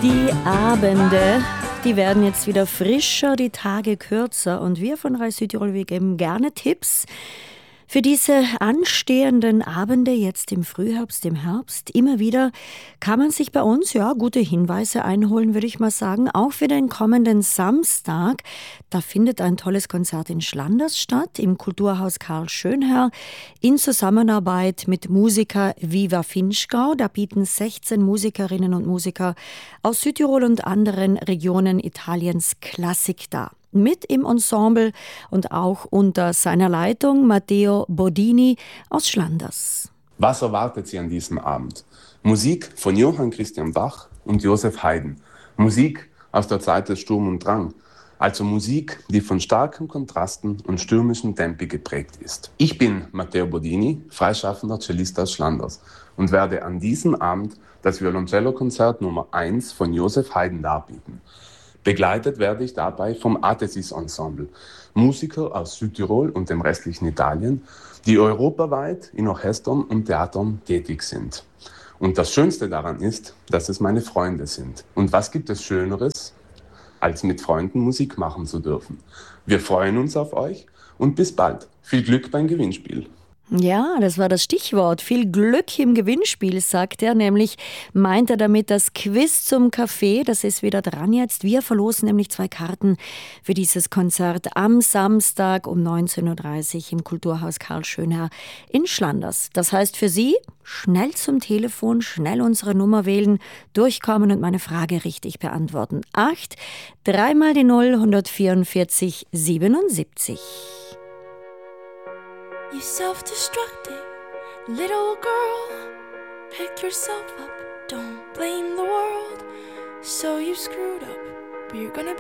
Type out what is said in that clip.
Die Abende, die werden jetzt wieder frischer, die Tage kürzer und wir von Reis Südtirol, wir geben gerne Tipps für diese anstehenden Abende jetzt im Frühherbst, im Herbst. Immer wieder kann man sich bei uns gute Hinweise einholen, würde ich mal sagen. Auch für den kommenden Samstag. Da findet ein tolles Konzert in Schlanders statt, im Kulturhaus Karl Schönherr, in Zusammenarbeit mit Musiker Viva Vinschgau. Da bieten 16 Musikerinnen und Musiker aus Südtirol und anderen Regionen Italiens Klassik dar. Mit im Ensemble und auch unter seiner Leitung Matteo Bodini aus Schlanders. Was erwartet Sie an diesem Abend? Musik von Johann Christian Bach und Joseph Haydn. Musik aus der Zeit des Sturm und Drang. Also Musik, die von starken Kontrasten und stürmischem Tempi geprägt ist. Ich bin Matteo Bodini, freischaffender Cellist aus Schlanders und werde an diesem Abend das Violoncello-Konzert Nummer 1 von Joseph Haydn darbieten. Begleitet werde ich dabei vom Athesis Ensemble, Musiker aus Südtirol und dem restlichen Italien, die europaweit in Orchestern und Theatern tätig sind. Und das Schönste daran ist, dass es meine Freunde sind. Und was gibt es Schöneres, als mit Freunden Musik machen zu dürfen? Wir freuen uns auf euch und bis bald. Viel Glück beim Gewinnspiel. Ja, das war das Stichwort. Viel Glück im Gewinnspiel, sagt er. Nämlich meint er damit das Quiz zum Café. Das ist wieder dran jetzt. Wir verlosen nämlich 2 Karten für dieses Konzert am Samstag um 19.30 Uhr im Kulturhaus Karl Schönherr in Schlanders. Das heißt für Sie, schnell zum Telefon, schnell unsere Nummer wählen, durchkommen und meine Frage richtig beantworten. 8, 3 mal die 0, 144 77. You self-destructing little girl, pick yourself up, don't blame the world. So you screwed up, but you're gonna